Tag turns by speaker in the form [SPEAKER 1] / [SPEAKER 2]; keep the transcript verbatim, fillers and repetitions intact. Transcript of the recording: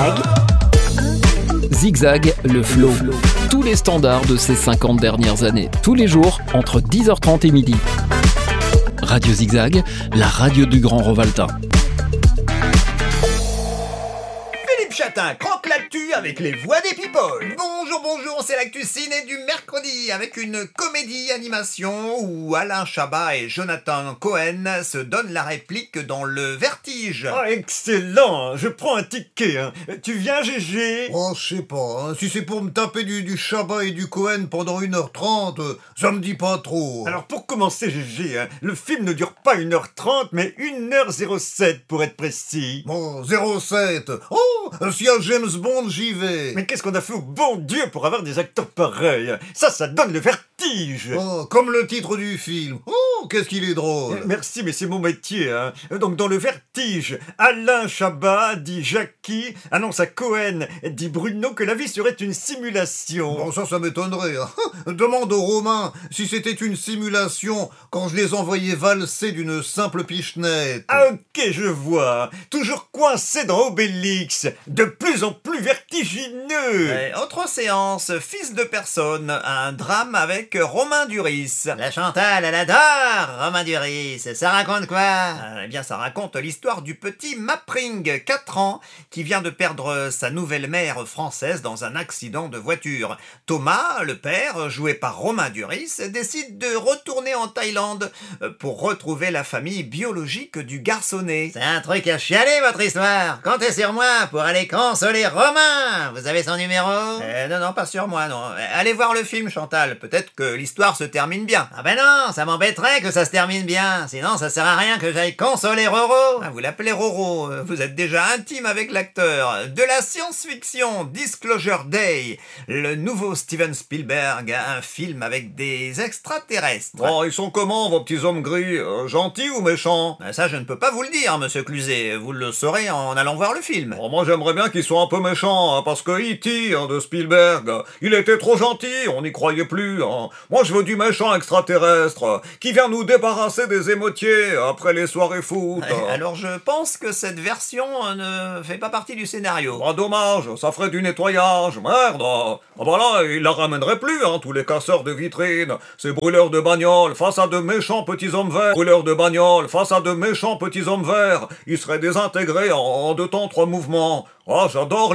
[SPEAKER 1] Zigzag.
[SPEAKER 2] Zigzag, le flow. Tous les standards de ces cinquante dernières années. Tous les jours, entre dix heures trente et midi. Radio Zigzag, la radio du Grand Revaltin.
[SPEAKER 3] Philippe Chatin croque l'actu avec les voix des people. Bonjour, bonjour, c'est l'actu ciné du mercredi avec une comédie animation où Alain Chabat et Jonathan Cohen se donnent la réplique dans Le Vertige.
[SPEAKER 4] Ah, excellent, je prends un ticket. Hein. Tu viens, Gégé?
[SPEAKER 5] Oh, je sais pas, hein. Si c'est pour me taper du, du Chabat et du Cohen pendant une heure trente, ça me dit pas trop.
[SPEAKER 4] Alors pour commencer, Gégé, hein, le film ne dure pas une heure trente, mais une heure zéro sept pour être précis.
[SPEAKER 5] Bon, zéro sept. Oh, s'il y a James Bond, j'y vais.
[SPEAKER 4] Mais qu'est-ce qu'on a fait au bon Dieu pour avoir des acteurs pareils? Ça, ça donne le vertige.
[SPEAKER 5] Oh, comme le titre du film. Oh, qu'est-ce qu'il est drôle.
[SPEAKER 4] Merci, mais c'est mon métier. Hein. Donc dans Le Vertige, Alain Chabat dit Jackie, annonce à Cohen, dit Bruno que la vie serait une simulation.
[SPEAKER 5] Bon, ça, ça m'étonnerait. Hein. Demande aux Romains si c'était une simulation quand je les envoyais valser d'une simple pichenette.
[SPEAKER 4] Ah ok, je vois. Toujours coincé dans Obélix, de plus en plus vertigineux.
[SPEAKER 3] Ouais, autre séance, Fils de personne, un drame avec Romain Duris. La Chantal, elle adore Romain Duris. Ça raconte quoi? euh, Eh bien, ça raconte l'histoire du petit Mapring, quatre ans, qui vient de perdre sa nouvelle mère française dans un accident de voiture. Thomas, le père, joué par Romain Duris, décide de retourner en Thaïlande pour retrouver la famille biologique du garçonnet. C'est un truc à chialer, votre histoire. Comptez sur moi pour aller consoler Romain. Vous avez son numéro? euh, Non, non, pas sur moi, non. Allez voir le film, Chantal. Peut-être que l'histoire se termine bien. Ah ben non, ça m'embêterait que ça se termine bien. Sinon, ça sert à rien que j'aille consoler Roro. Ah, vous l'appelez Roro. Vous êtes déjà intime avec l'acteur. De la science-fiction, Disclosure Day. Le nouveau Steven Spielberg, un film avec des extraterrestres.
[SPEAKER 4] Oh, ils sont comment, vos petits hommes gris? euh, Gentils ou méchants?
[SPEAKER 3] Ça, je ne peux pas vous le dire, monsieur Cluzet. Vous le saurez en allant voir le film.
[SPEAKER 4] Oh, moi, j'aimerais bien qu'ils soient un peu méchants, hein, parce que E T hein, de Spielberg, il était trop gentil, on n'y croyait plus. Hein. Moi, je veux du méchant extraterrestre, qui vient nous débarrasser des émotiers après les soirées foot.
[SPEAKER 3] Alors, je pense que cette version ne fait pas partie du scénario.
[SPEAKER 4] Ah, dommage, ça ferait du nettoyage, merde. Ah bah là, il la ramènerait plus, hein, tous les casseurs de vitrines, ces brûleurs de bagnoles face à de méchants petits hommes verts. Brûleurs de bagnoles face à de méchants petits hommes verts. Ils seraient désintégrés en, en deux temps, trois mouvements. Ah, j'adore